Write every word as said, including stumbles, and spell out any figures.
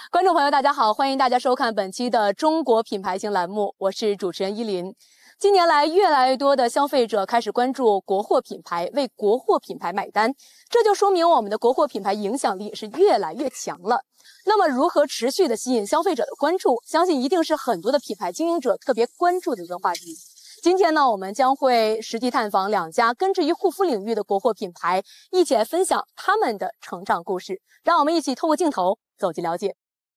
观众朋友，大家好，欢迎大家收看本期的中国品牌行栏目，我是主持人依林。近年来，越来越多的消费者开始关注国货品牌，为国货品牌买单，这就说明我们的国货品牌影响力是越来越强了。那么，如何持续的吸引消费者的关注，相信一定是很多的品牌经营者特别关注的一个话题。今天呢，我们将会实地探访两家根植于护肤领域的国货品牌，一起来分享他们的成长故事。让我们一起透过镜头走进了解。